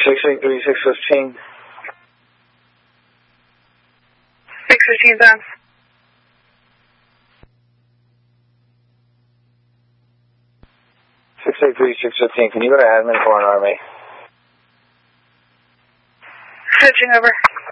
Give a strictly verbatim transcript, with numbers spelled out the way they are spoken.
six eight three, six fifteen. six fifteen down. six eight three, six fifteen, can you go to admin for an R M A? Switching over.